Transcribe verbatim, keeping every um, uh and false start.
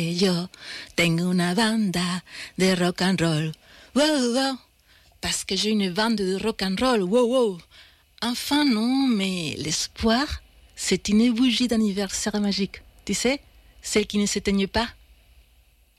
Yo tengo una banda de rock and roll. Wow, wow. Parce que j'ai une bande de rock and roll. Wow, wow. Enfin non, mais l'espoir, c'est une bougie d'anniversaire magique. Tu sais, celle qui ne s'éteigne pas.